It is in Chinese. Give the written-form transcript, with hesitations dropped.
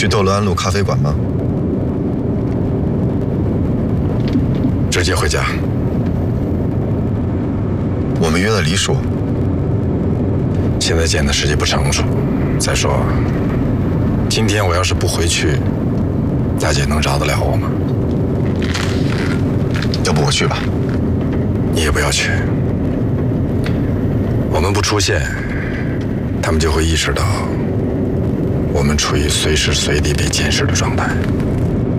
去窦罗安路咖啡馆吗？ 直接回家。 我们约了黎叔。 现在见的时机不成熟。再说，今天我要是不回去，大姐能饶得了我吗？ 要不我去吧。 你也不要去。我们不出现，他们就会意识到我们处于随时随地被监视的状态。